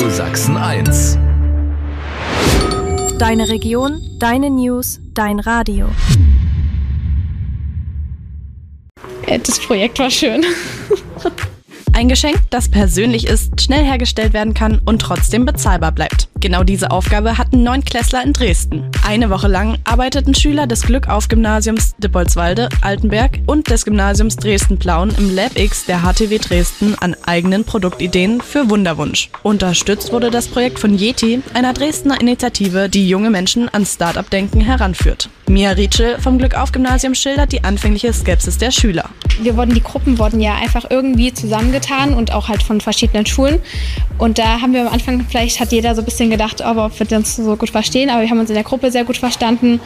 Radio Sachsen 1. Deine Region, deine News, dein Radio. Das Projekt war schön. Ein Geschenk, das persönlich ist, schnell hergestellt werden kann und trotzdem bezahlbar bleibt. Genau diese Aufgabe hatten 9-Klässler in Dresden. Eine Woche lang arbeiteten Schüler des Glückauf-Gymnasiums Dipolswalde, Altenberg und des Gymnasiums Dresden-Plauen im Lab X der HTW Dresden an eigenen Produktideen für Wunderwunsch. Unterstützt wurde das Projekt von Yeti, einer Dresdner Initiative, die junge Menschen an Start-up-Denken heranführt. Mia Rietschel vom Glückauf-Gymnasium schildert die anfängliche Skepsis der Schüler. Die Gruppen wurden ja einfach irgendwie zusammengetan und auch halt von verschiedenen Schulen. Und da haben wir am Anfang, vielleicht hat jeder so ein bisschen gedacht, ob wir uns so gut verstehen, aber wir haben uns in der Gruppe sehr gut verstanden.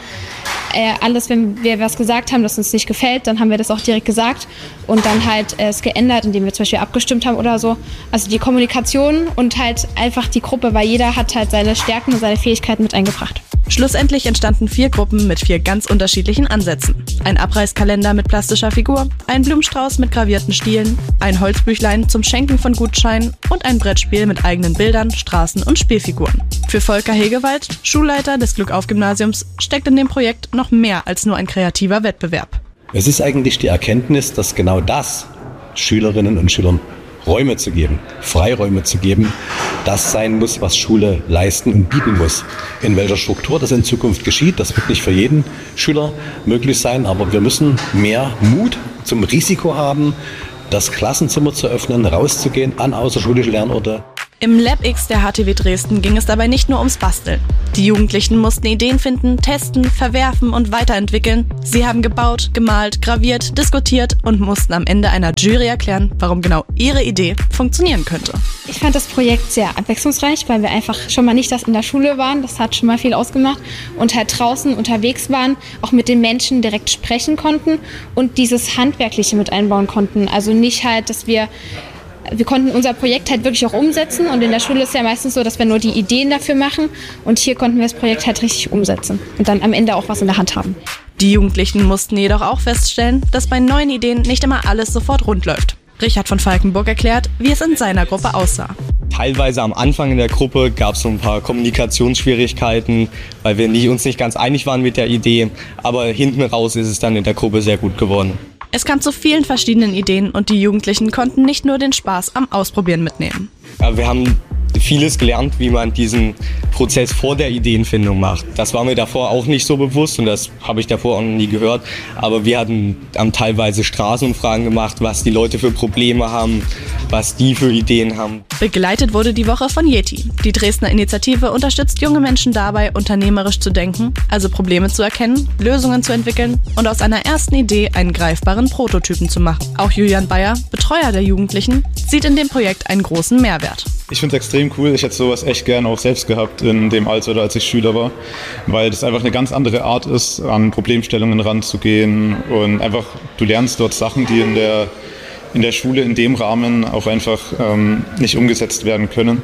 Alles, wenn wir was gesagt haben, das uns nicht gefällt, dann haben wir das auch direkt gesagt und dann halt es geändert, indem wir zum Beispiel abgestimmt haben oder so. Also die Kommunikation und halt einfach die Gruppe, weil jeder hat halt seine Stärken und seine Fähigkeiten mit eingebracht. Schlussendlich entstanden 4 Gruppen mit 4 ganz unterschiedlichen Ansätzen. Ein Abreißkalender mit plastischer Figur, ein Blumenstrauß mit gravierten Stielen, ein Holzbüchlein zum Schenken von Gutscheinen und ein Brettspiel mit eigenen Bildern, Straßen und Spielfiguren. Für Volker Hegewald, Schulleiter des Glückauf-Gymnasiums, steckt in dem Projekt noch mehr als nur ein kreativer Wettbewerb. Es ist eigentlich die Erkenntnis, dass genau das Schülerinnen und Schülern Räume zu geben, Freiräume zu geben, das sein muss, was Schule leisten und bieten muss. In welcher Struktur das in Zukunft geschieht, das wird nicht für jeden Schüler möglich sein, aber wir müssen mehr Mut zum Risiko haben, das Klassenzimmer zu öffnen, rauszugehen an außerschulische Lernorte. Im Lab X der HTW Dresden ging es dabei nicht nur ums Basteln. Die Jugendlichen mussten Ideen finden, testen, verwerfen und weiterentwickeln. Sie haben gebaut, gemalt, graviert, diskutiert und mussten am Ende einer Jury erklären, warum genau ihre Idee funktionieren könnte. Ich fand das Projekt sehr abwechslungsreich, weil wir einfach schon mal nicht das in der Schule waren, das hat schon mal viel ausgemacht und halt draußen unterwegs waren, auch mit den Menschen direkt sprechen konnten und dieses Handwerkliche mit einbauen konnten. Also nicht halt, dass wir konnten unser Projekt halt wirklich auch umsetzen und in der Schule ist es ja meistens so, dass wir nur die Ideen dafür machen und hier konnten wir das Projekt halt richtig umsetzen und dann am Ende auch was in der Hand haben. Die Jugendlichen mussten jedoch auch feststellen, dass bei neuen Ideen nicht immer alles sofort rund läuft. Richard von Falkenburg erklärt, wie es in seiner Gruppe aussah. Teilweise am Anfang in der Gruppe gab es so ein paar Kommunikationsschwierigkeiten, weil wir uns nicht ganz einig waren mit der Idee, aber hinten raus ist es dann in der Gruppe sehr gut geworden. Es kam zu vielen verschiedenen Ideen und die Jugendlichen konnten nicht nur den Spaß am Ausprobieren mitnehmen. Ja, wir haben vieles gelernt, wie man diesen Prozess vor der Ideenfindung macht. Das war mir davor auch nicht so bewusst und das habe ich davor auch noch nie gehört. Aber wir haben teilweise Straßenumfragen gemacht, was die Leute für Probleme haben, was die für Ideen haben. Begleitet wurde die Woche von Yeti. Die Dresdner Initiative unterstützt junge Menschen dabei, unternehmerisch zu denken, also Probleme zu erkennen, Lösungen zu entwickeln und aus einer ersten Idee einen greifbaren Prototypen zu machen. Auch Julian Bayer, Betreuer der Jugendlichen, sieht in dem Projekt einen großen Mehrwert. Ich finde es extrem cool. Ich hätte sowas echt gerne auch selbst gehabt in dem Alter oder als ich Schüler war, weil das einfach eine ganz andere Art ist, an Problemstellungen ranzugehen und einfach, du lernst dort Sachen, die in der Schule in dem Rahmen auch einfach nicht umgesetzt werden können.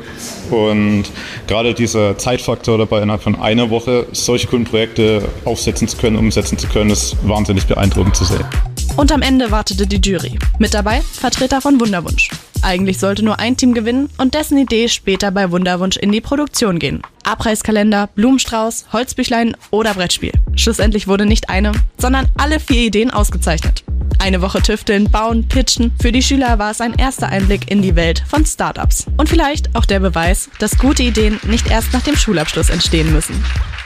Und gerade dieser Zeitfaktor dabei, innerhalb von einer Woche solche coolen Projekte aufsetzen zu können, umsetzen zu können, ist wahnsinnig beeindruckend zu sehen. Und am Ende wartete die Jury. Mit dabei Vertreter von Wunderwunsch. Eigentlich sollte nur ein Team gewinnen und dessen Idee später bei Wunderwunsch in die Produktion gehen. Abreißkalender, Blumenstrauß, Holzbüchlein oder Brettspiel. Schlussendlich wurde nicht eine, sondern alle 4 Ideen ausgezeichnet. Eine Woche tüfteln, bauen, pitchen. Für die Schüler war es ein erster Einblick in die Welt von Startups. Und vielleicht auch der Beweis, dass gute Ideen nicht erst nach dem Schulabschluss entstehen müssen.